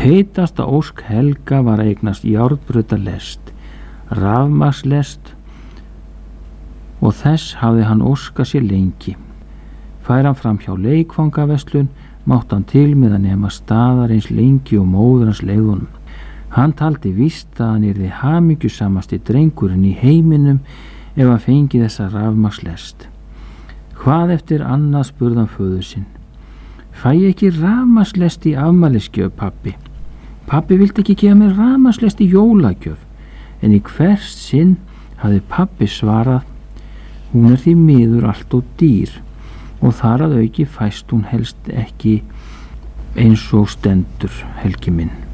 Heitasta ósk Helga var að eignast járnbrautarlest, rafmagnslest, og þess hafði hann óskað sér lengi. Fær hann fram hjá leikfangaverslun, mátti hann til með að nema staðar eins lengi og móður hans leigði honum. Hann taldi víst að hann yrði hamingjusamasti drengurinn í heiminum ef hann fengi þessa rafmagnslest. Hvað eftir annað spurði hann föður sinn. Fæ ég ekki rafmagnslest í afmælisgjöf, pabbi? Pabbi vildi ekki gefa mér rafmagnslest í jólagjöf, en í hvers sinn hafði pabbi svarað: hún er því miður allt of dýr og þar að auki fæst hún helst ekki eins og stendur, Helgi minn.